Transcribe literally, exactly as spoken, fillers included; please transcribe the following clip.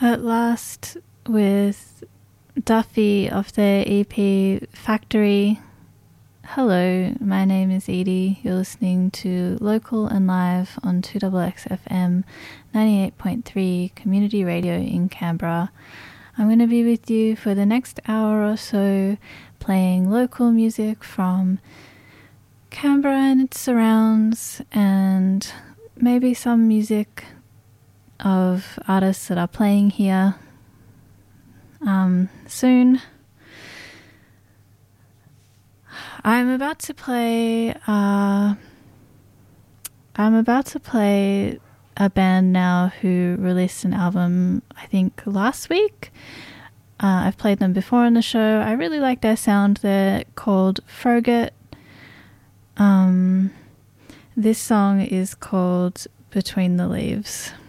At Last with Duffy of their E P Factory. Hello, my name is Edie. You're listening to Local and Live on two X X F M ninety-eight point three Community Radio in Canberra. I'm going to be with you for the next hour or so playing local music from Canberra and its surrounds, and maybe some music of artists that are playing here um, soon. I'm about to play uh, I'm about to play a band now who released an album, I think last week. Uh, I've played them before on the show. I really like their sound. They're called Froget. Um, this song is called Between the Leaves.